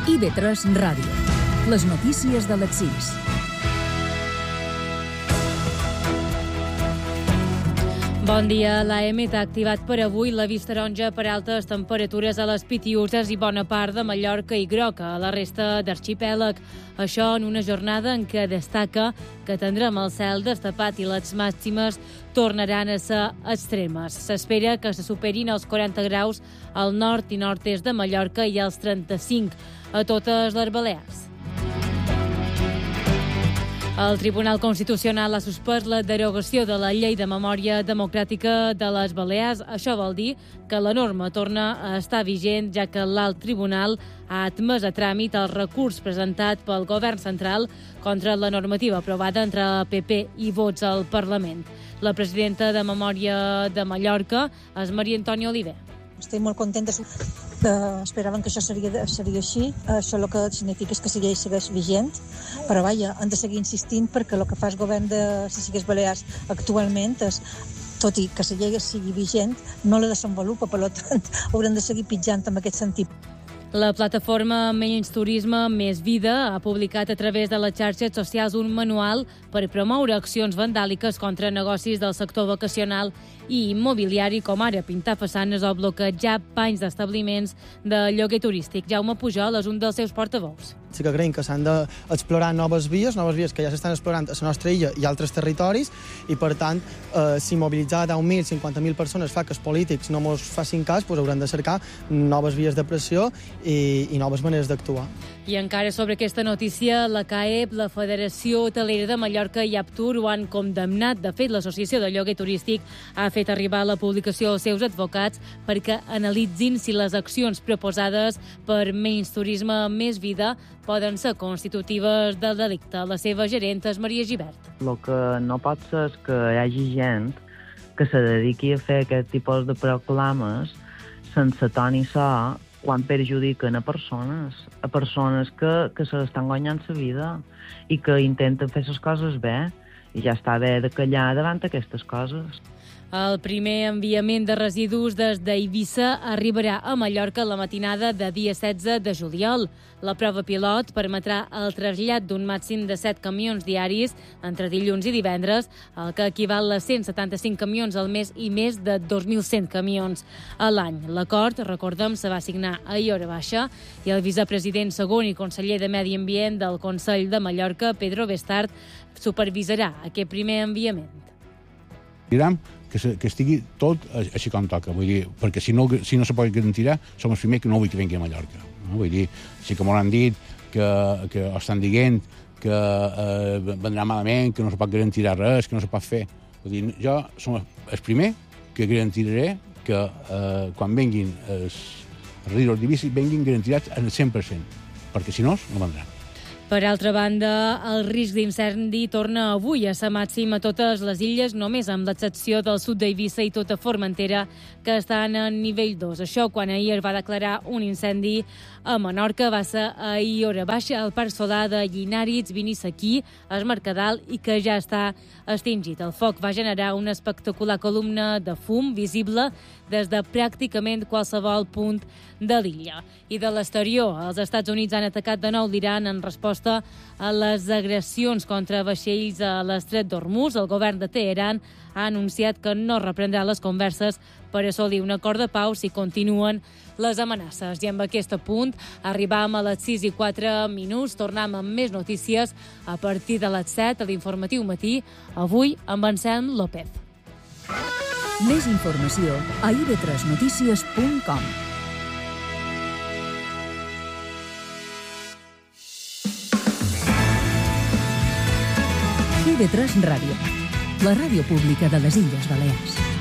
IB3 Ràdio. Les notícies de les 6. Bon dia. L'AEMET ha activat per avui l'avís taronja per altes temperatures a les Pitiüses i bona part de Mallorca i Groca, a la resta d'arxipèlag. Això en una jornada en què destaca que tindrem el cel destapat i les màximes tornaran a ser extremes. S'espera que se superin els 40 graus al nord i nord-est de Mallorca i als 35 a totes les Balears. El Tribunal Constitucional ha suspès la derogació de la Llei de Memòria Democràtica de les Balears. Això vol dir que la norma torna a estar vigent, ja que l'alt tribunal ha admès a tràmit el recurs presentat pel govern central contra la normativa aprovada entre el PP i Vots al Parlament. La presidenta de Memòria de Mallorca és Maria Antònia Oliver. Estic molt contenta. Esperaven que això seria així. Això el que significa és que la llei segueix vigent, però vaja, han de seguir insistint perquè el que fa el govern de les Illes Balears actualment és, tot i que la llei sigui vigent, no la desenvolupa, per tant, hauran de seguir pitjant en aquest sentit. La plataforma Menys Turisme, Més Vida ha publicat a través de les xarxes socials un manual per promoure accions vandàliques contra negocis del sector vacacional i immobiliari, com ara pintar façanes o bloquejar panys d'establiments de lloguer turístic. Jaume Pujol és un dels seus portaveus. Sí que creiem que s'han d'explorar noves vies que ja s'estan explorant a la nostra illa i altres territoris, i per tant, si mobilitzar 10.000, 50.000 persones fa que els polítics no ens facin cas, doncs hauran de cercar noves vies de pressió i noves maneres d'actuar. I encara sobre aquesta notícia, la CAEP, la Federació Hotelera de Mallorca i Aptur ho han condemnat. De fet, l'Associació de Lloguer Turístic ha fet arribar la publicació als seus advocats perquè analitzin si les accions proposades per Menys Turisme, Més Vida poden ser constitutives del delicte. La seva gerent és Maria Gibert. El que no pot ser és que hi hagi gent que se dediqui a fer aquest tipus de proclames sense to ni so, quan perjudiquen a persones que se l'estan guanyant la vida i que intenten fer les coses bé, i ja està bé de callar davant aquestes coses. El primer enviament de residus des d'Eivissa arribarà a Mallorca la matinada de dia 16 de juliol. La prova pilot permetrà el trasllat d'un màxim de 7 camions diaris entre dilluns i divendres, el que equival a 175 camions al mes i més de 2.100 camions a l'any. L'acord, recordem, se va signar ahir hora baixa i el vicepresident segon i conseller de Medi Ambient del Consell de Mallorca, Pedro Bestart, supervisarà aquest primer enviament. Direm que estigui tot així com toca, vull dir, perquè si no se pot garantir, som els primers que no vull que vingui a Mallorca. No? Vull dir, sí que m'ho han dit, que estan dient que vendrà malament, que no se pot garantir res, que no se pot fer. Vull dir, jo som el primer que garantiré que quan venguin els residus d'Eivissa venguin garantirats al 100%, perquè si no, no vendran. Per altra banda, el risc d'incendi torna avui a ser màxim a totes les illes, només amb l'excepció del sud d'Eivissa i tota Formentera, que estan en nivell 2. Això, quan ahir es va declarar un incendi a Menorca, va ser ahir hora baixa al Parc Solar de Llinàritz, Vinissaquí, es Mercadal, i que ja està extingit. El foc va generar una espectacular columna de fum visible des de pràcticament qualsevol punt de l'illa. I de l'exterior, els Estats Units han atacat de nou l'Iran en resposta a les agressions contra vaixells a l'estret d'Hormuz. El govern de Teheran ha anunciat que no reprendrà les converses per assolir un acord de pau si continuen les amenaces. I amb aquest punt arribam a les 6:04. Tornem amb més notícies a partir de les 7 a l'Informatiu Matí, avui amb Anselm López. Més informació a ib3notícies.com. IB3 Ràdio, la ràdio pública de les Illes Balears.